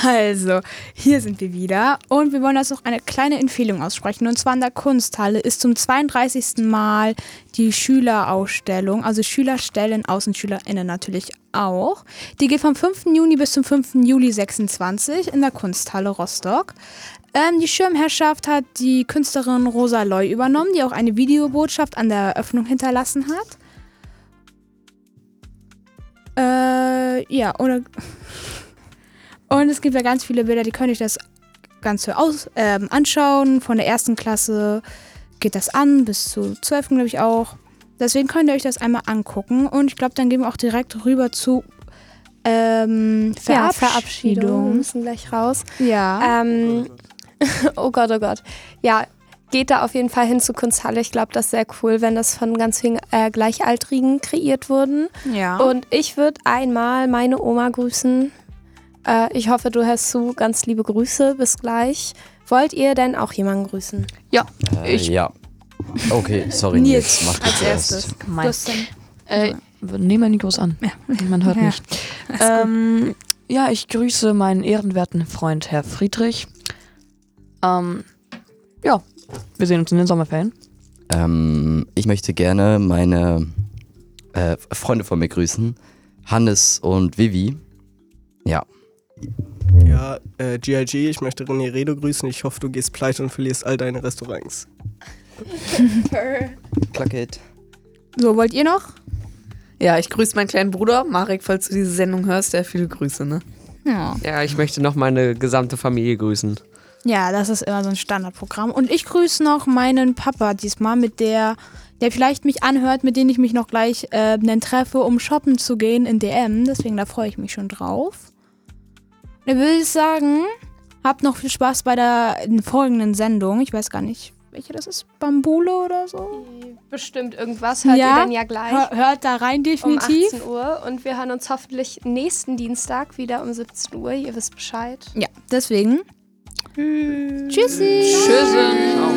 Also, hier sind wir wieder und wir wollen jetzt noch eine kleine Empfehlung aussprechen. Und zwar in der Kunsthalle ist zum 32. Mal die Schülerausstellung, also Schüler stellen aus und SchülerInnen natürlich auch. Die geht vom 5. Juni bis zum 5. Juli 26 in der Kunsthalle Rostock. Die Schirmherrschaft hat die Künstlerin Rosa Loy übernommen, die auch eine Videobotschaft an der Eröffnung hinterlassen hat. Und es gibt ja ganz viele Bilder, die könnt ihr das Ganze anschauen. Von der 1. Klasse geht das an, bis zur 12. glaube ich auch. Deswegen könnt ihr euch das einmal angucken. Und ich glaube, dann gehen wir auch direkt rüber zu Verabschiedung. Wir müssen gleich raus. Ja. Oh Gott, oh Gott. Ja, geht da auf jeden Fall hin zur Kunsthalle. Ich glaube, das ist sehr cool, wenn das von ganz vielen Gleichaltrigen kreiert wurden. Ja. Und ich würde einmal meine Oma grüßen. Ich hoffe, du hörst zu. Ganz liebe Grüße. Bis gleich. Wollt ihr denn auch jemanden grüßen? Ja, Ja. Okay, sorry, Nils Nils, mach du als zuerst. erstes. Gemein. Nehmen Nehmen wir Nikos an. Ja. Man hört Ja. nicht. Ja, ich grüße meinen ehrenwerten Freund Herr Friedrich. Ja, wir sehen uns in den Sommerferien. Ich möchte gerne meine Freunde von mir grüßen. Hannes und Vivi. Ja. Ja, GIG, ich möchte René Redo grüßen. Ich hoffe, du gehst pleite und verlierst all deine Restaurants. Klacket. So, wollt ihr noch? Ja, ich grüße meinen kleinen Bruder. Marek, falls du diese Sendung hörst, viele Grüße, ne? Ja. Ja, ich möchte noch meine gesamte Familie grüßen. Ja, das ist immer so ein Standardprogramm. Und ich grüße noch meinen Papa diesmal, mit der vielleicht mich anhört, mit dem ich mich noch gleich treffe, um shoppen zu gehen in DM. Deswegen, da freue ich mich schon drauf. Dann würde ich sagen, habt noch viel Spaß bei der folgenden Sendung. Ich weiß gar nicht, welche das ist. Bambule oder so? Bestimmt irgendwas. Hört ihr dann ja gleich. Hört da rein, Um definitiv. 18 Uhr. Und wir hören uns hoffentlich nächsten Dienstag wieder um 17 Uhr. Ihr wisst Bescheid. Ja, deswegen. Tschüssi. Tschüss.